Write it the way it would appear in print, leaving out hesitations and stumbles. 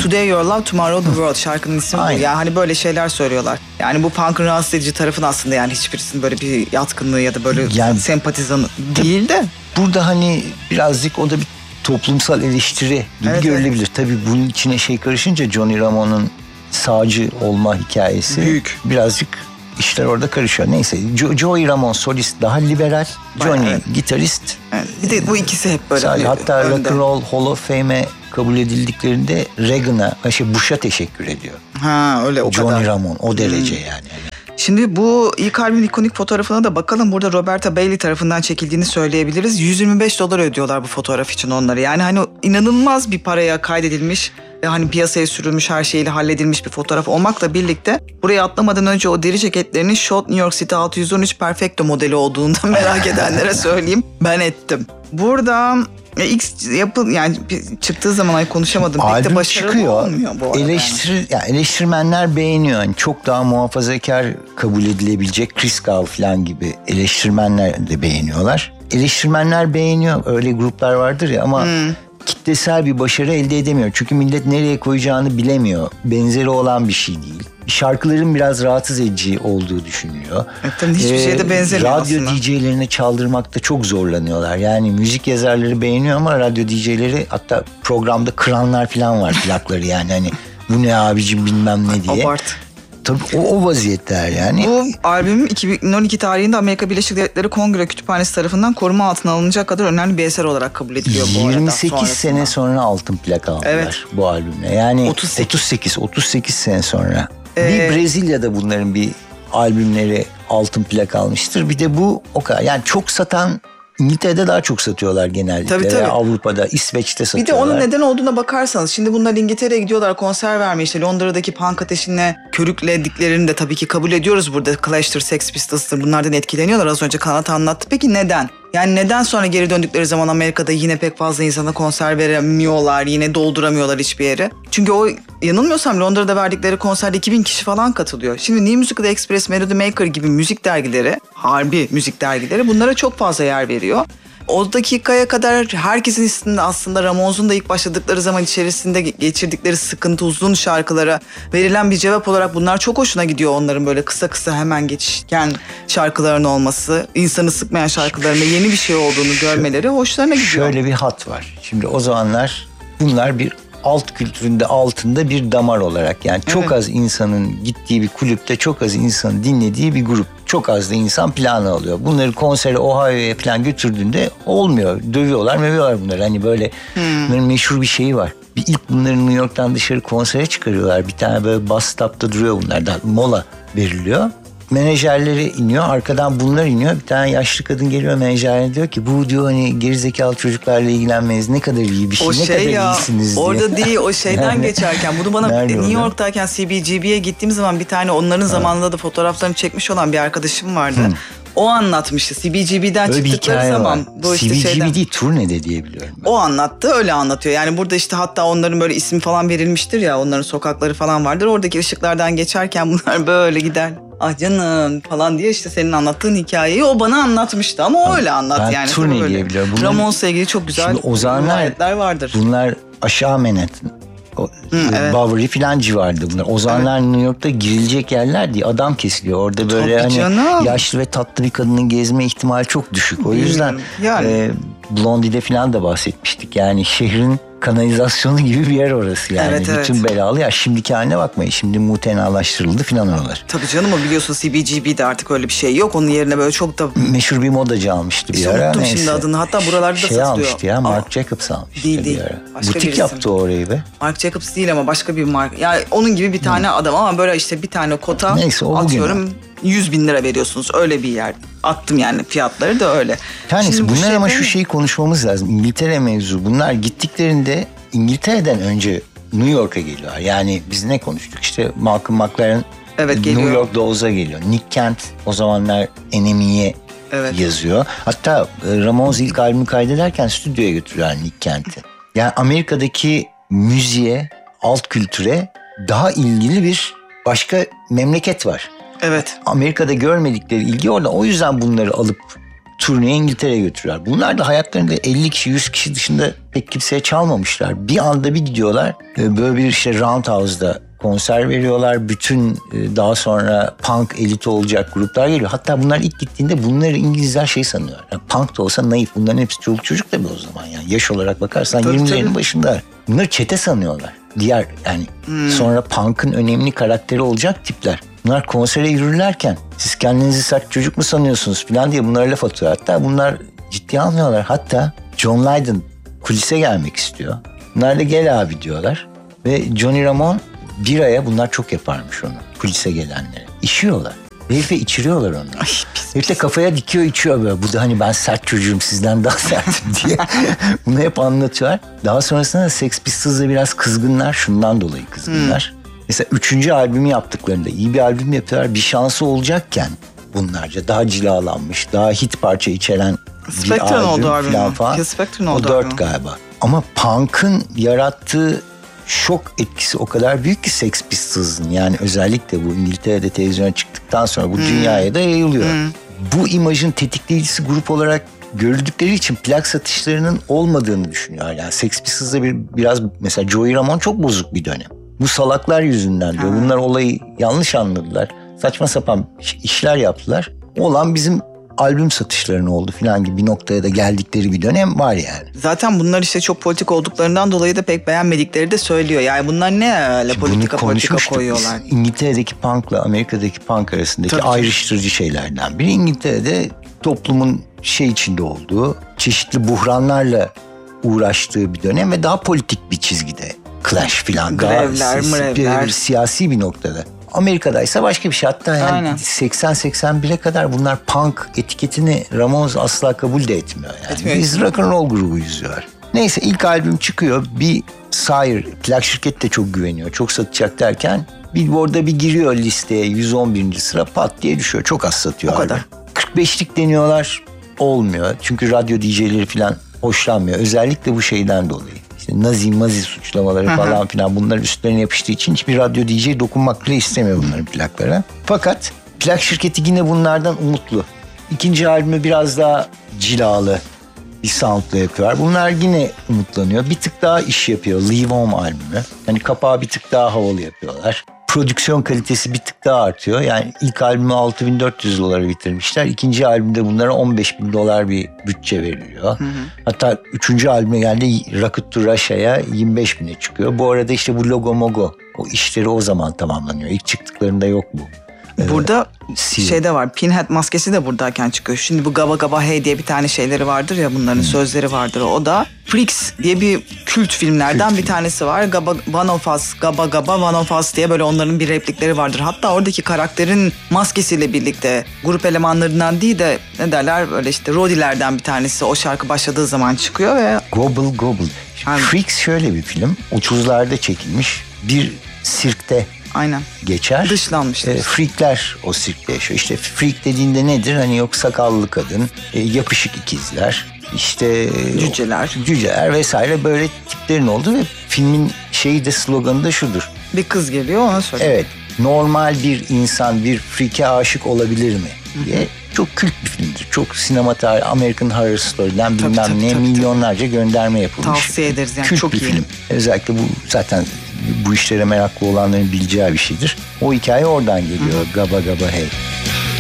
Today Your Love, Tomorrow the World şarkının ismi bu. Yani hani böyle şeyler söylüyorlar. Yani bu punk'ın rahatsız edici tarafın aslında yani hiçbirisinin böyle bir yatkınlığı ya da böyle yani, sempatizanı değil de. Burada hani birazcık o da bir toplumsal eleştiri gibi görülebilir. Evet. Tabii bunun içine şey karışınca Johnny Ramone'un sağcı olma hikayesi büyük. Birazcık işler orada karışıyor. Neyse Joey Ramone solist daha liberal, Johnny gitarist. Evet. Bir de bu ikisi hep böyle. Hatta Rock and Roll Hall of Fame'e kabul edildiklerinde Reagan'a, Bush'a teşekkür ediyor. Ha öyle o Johnny kadar. Ramone o derece yani. Şimdi bu ilk albümün ikonik fotoğrafına da bakalım. Burada Roberta Bailey tarafından çekildiğini söyleyebiliriz. $125 ödüyorlar bu fotoğraf için onları. Yani hani inanılmaz bir paraya kaydedilmiş ve hani piyasaya sürülmüş, her şeyle halledilmiş bir fotoğraf olmakla birlikte buraya atlamadan önce o deri ceketlerinin Schott New York City 613 Perfecto modeli olduğunu da merak edenlere söyleyeyim. Ben ettim. Burada ilk yani çıktığı zaman konuşamadım. Pek de başarılı çıkıyor. Olmuyor bu arada. Eleştirmenler beğeniyor. Yani çok daha muhafazakar kabul edilebilecek Chris Gow falan gibi eleştirmenler de beğeniyorlar. Eleştirmenler beğeniyor. Öyle gruplar vardır ya ama kitlesel bir başarı elde edemiyor. Çünkü millet nereye koyacağını bilemiyor. Benzeri olan bir şey değil. Şarkıların biraz rahatsız edici olduğu düşünülüyor. Hiçbir şeye de benzemiyor radyo aslında. DJ'lerini çaldırmakta çok zorlanıyorlar. Yani müzik yazarları beğeniyor ama radyo DJ'leri hatta programda kıranlar falan var plakları yani hani bu ne abicim bilmem ne diye. Abart. Tabii o vaziyetler yani. Bu albüm 2012 tarihinde Amerika Birleşik Devletleri Kongre Kütüphanesi tarafından koruma altına alınacak kadar önemli bir eser olarak kabul ediliyor bu arada. 28 sene sonra altın plak aldılar bu albümle. Yani 38 sene sonra. Bir Brezilya'da bunların bir albümleri altın plak almıştır. Bir de bu o kadar. Yani çok satan İngiltere'de daha çok satıyorlar genellikle. Tabii. Avrupa'da, İsveç'te satıyorlar. Bir de onun neden olduğuna bakarsanız şimdi bunlar İngiltere'ye gidiyorlar konser vermeye, işte Londra'daki punk ateşine körüklediklerini de tabii ki kabul ediyoruz burada. Clash'tır, Sex Pistols'tır, bunlardan etkileniyorlar. Az önce Kanat anlattı. Peki neden? Yani neden sonra geri döndükleri zaman Amerika'da yine pek fazla insana konser veremiyorlar, yine dolduramıyorlar hiçbir yere? Çünkü o yanılmıyorsam Londra'da verdikleri konserde 2000 kişi falan katılıyor. Şimdi New Musical Express, Melody Maker gibi müzik dergileri, harbi müzik dergileri bunlara çok fazla yer veriyor. O dakikaya kadar herkesin üstünde aslında Ramones'un da ilk başladıkları zaman içerisinde geçirdikleri sıkıntı, uzun şarkılara verilen bir cevap olarak bunlar çok hoşuna gidiyor onların, böyle kısa kısa hemen geçişken şarkıların olması, insanı sıkmayan şarkılarında yeni bir şey olduğunu görmeleri hoşlarına gidiyor. Şöyle bir hat var. Şimdi o zamanlar bunlar bir alt kültüründe altında bir damar olarak yani çok az insanın gittiği bir kulüpte çok az insanın dinlediği bir grup. Çok az da insan planı alıyor. Bunları konsere Ohio'ya falan götürdüğünde olmuyor. Dövüyorlar, mövüyorlar bunları. Hani böyle bunların meşhur bir şeyi var. Bir ilk bunları New York'tan dışarı konsere çıkarıyorlar. Bir tane böyle bus stop'ta duruyor bunlar. Daha mola veriliyor. Menajerleri iniyor, arkadan bunlar iniyor. Bir tane yaşlı kadın geliyor menajerine diyor ki bu diyor hani gerizekalı çocuklarla ilgilenmeniz ne kadar iyi bir şey, ne kadar iyisiniz diyor. Orada değil o şeyden geçerken bunu bana New York'tayken CBGB'ye gittiğim zaman bir tane onların zamanında da fotoğraflarını çekmiş olan bir arkadaşım vardı. O anlatmıştı. CBGB'den öyle çıktıkları zaman. Bu işte CBGB değil, turnede diye biliyorum ben. O anlattı, öyle anlatıyor. Yani burada işte hatta onların böyle ismi falan verilmiştir ya, onların sokakları falan vardır. Oradaki ışıklardan geçerken bunlar böyle gider. Ah canım falan diye işte senin anlattığın hikayeyi o bana anlatmıştı ama o öyle anlat yani. Turne diye biliyorum. Ramones'la ilgili çok güzel rivayetler vardır. Bunlar aşağı Manhattan. Bowery filan civarında bunlar. O zamanlar New York'ta girilecek yerler değil. Adam kesiliyor. Orada böyle hani yaşlı ve tatlı bir kadının gezme ihtimali çok düşük. O yüzden Blondie'de filan da bahsetmiştik. Yani şehrin kanalizasyonu gibi bir yer orası yani. Bütün belalı ya. Şimdiki haline bakmayın. Şimdi mutenalaştırıldı filan oralar. Tabii canım, o biliyorsun CBGB'de artık öyle bir şey yok. Onun yerine böyle çok da... Meşhur bir modacı almıştı bir ara. Unuttum şimdi adını. Hatta buralarda da satılıyor. Almıştı ya. Marc Jacobs almıştı değil. Butik yaptı orayı be. Marc Jacobs değil ama başka bir marka. Yani onun gibi bir tane adam ama böyle işte bir tane kota atıyorum. 100.000 lira veriyorsunuz. Öyle bir yer. Attım yani fiyatları da öyle. Tanesi bunlar ama şu şeyi konuşmamız lazım. İngiltere mevzu. Bunlar gittiklerinde İngiltere'den önce New York'a geliyorlar. Yani biz ne konuştuk? İşte Malcolm McLaren New York Dolls'a geliyor. Nick Kent o zamanlar NME'ye yazıyor. Hatta Ramones ilk albümü kaydederken stüdyoya götürüyorlar Nick Kent'i. Yani Amerika'daki müziğe, alt kültüre daha ilgili bir başka memleket var. Evet. Amerika'da görmedikleri ilgi orada. O yüzden bunları alıp turneye İngiltere'ye götürüyorlar. Bunlar da hayatlarında 50 kişi 100 kişi dışında pek kimseye çalmamışlar. Bir anda bir gidiyorlar böyle bir işte Roundhouse'da konser veriyorlar. Bütün daha sonra punk eliti olacak gruplar geliyor. Hatta bunlar ilk gittiğinde bunları İngilizler şey sanıyorlar. Yani punk da olsa naif. Bunların hepsi çoluk çocuk tabii o zaman yani. Yaş olarak bakarsan 20'lerin başında. Bunları çete sanıyorlar. Diğer yani sonra punk'ın önemli karakteri olacak tipler. Bunlar konsere yürürlerken siz kendinizi sert çocuk mu sanıyorsunuz falan diye bunlara laf atıyor. Hatta bunlar ciddiye almıyorlar. Hatta John Lydon kulise gelmek istiyor. Bunlar da gel abi diyorlar. Ve Johnny Ramone bir aya bunlar çok yaparmış onu. Kulise gelenlere. İşiyorlar. Herife içiriyorlar onu. Herif de kafaya dikiyor içiyor böyle. Bu da hani ben sert çocuğum sizden daha sertim diye. Bunu hep anlatıyorlar. Daha sonrasında da Sex Pistols'da biraz kızgınlar. Şundan dolayı kızgınlar. Mesela 3. albümü yaptıklarında iyi bir albüm yapıyorlar. Bir şansı olacakken bunlarca daha cilalanmış, daha hit parça içeren bir albüm falan. Spectre'ın o oldu 4 galiba. Ama punk'ın yarattığı şok etkisi o kadar büyük ki Sex Pistols'ın. Yani özellikle bu İngiltere'de televizyona çıktıktan sonra bu dünyaya da yayılıyor. Bu imajın tetikleyicisi grup olarak görüldükleri için plak satışlarının olmadığını düşünüyorlar. Yani Sex Pistols'da biraz mesela Joey Ramone çok bozuk bir dönem. Bu salaklar yüzünden diyor. Bunlar olayı yanlış anladılar. Saçma sapan işler yaptılar. Olan bizim albüm satışlarının oldu falan gibi bir noktaya da geldikleri bir dönem var yani. Zaten bunlar işte çok politik olduklarından dolayı da pek beğenmedikleri de söylüyor. Yani bunlar ne öyle politika koyuyorlar. İngiltere'deki punk'la Amerika'daki punk arasındaki ayrıştırıcı şeylerden biri. İngiltere'de toplumun şey içinde olduğu, çeşitli buhranlarla uğraştığı bir dönem ve daha politik bir çizgide. Clash filan. Grevler. Siyasi bir noktada. Amerika'daysa başka bir şey. Hatta yani 80-81'e kadar bunlar punk etiketini Ramones asla kabul de etmiyor. Yani. Biz rock and roll grubuyuz diyorlar. Neyse ilk albüm çıkıyor. Bir Sire plak şirketi de çok güveniyor. Çok satacak derken Billboard'da bir giriyor listeye 111. sıra pat diye düşüyor. Çok az satıyor. O kadar. 45'lik deniyorlar. Olmuyor. Çünkü radyo DJ'leri falan hoşlanmıyor. Özellikle bu şeyden dolayı. Nazi suçlamaları falan filan bunlar üstlerine yapıştığı için hiçbir radyo DJ dokunmak bile istemiyor bunların plaklara. Fakat plak şirketi yine bunlardan umutlu. İkinci albümü biraz daha cilalı bir soundla yapıyorlar. Bunlar yine umutlanıyor. Bir tık daha iş yapıyor. Leave Home albümü. Hani kapağı bir tık daha havalı yapıyorlar. Prodüksiyon kalitesi bir tık daha artıyor. Yani ilk albümü $6.400 bitirmişler. İkinci albümde bunlara $15.000 bir bütçe veriliyor. Hatta 3. albüme geldi Rocket to Russia'ya 25.000'e çıkıyor. Bu arada işte bu logo mogo o işleri o zaman tamamlanıyor. İlk çıktıklarında yok bu. Burada şey de var. Pinhead maskesi de buradayken çıkıyor. Şimdi bu Gaba Gaba Hey diye bir tane şeyleri vardır ya, bunların sözleri vardır. O da Freaks diye bir kült filmlerden bir tanesi var. One of Us, Gaba Gaba One of Us diye böyle onların bir replikleri vardır. Hatta oradaki karakterin maskesiyle birlikte grup elemanlarından değil de ne derler böyle işte Rodilerden bir tanesi o şarkı başladığı zaman çıkıyor ve Gobble Gobble. Freaks şöyle bir film. 30'larda çekilmiş. Bir sirkte geçer. Dışlanmıştır. Freakler o sirkte yaşıyor. İşte freak dediğinde nedir? Hani yok sakallı kadın, yapışık ikizler, işte cüceler vesaire böyle tiplerin olduğu ve filmin şeyi de sloganı da şudur. Bir kız geliyor ona söylüyor. Evet. Normal bir insan bir freak'e aşık olabilir mi diye. Çok kült bir filmdir. Çok sinema tarihi, American Horror Story'den bilmem ne milyonlarca gönderme yapılmış. Tavsiye ederiz yani. Kült çok bir iyi film. Özellikle bu zaten bu işlere meraklı olanların bileceği bir şeydir. O hikaye oradan geliyor. Gaba Gaba Hey.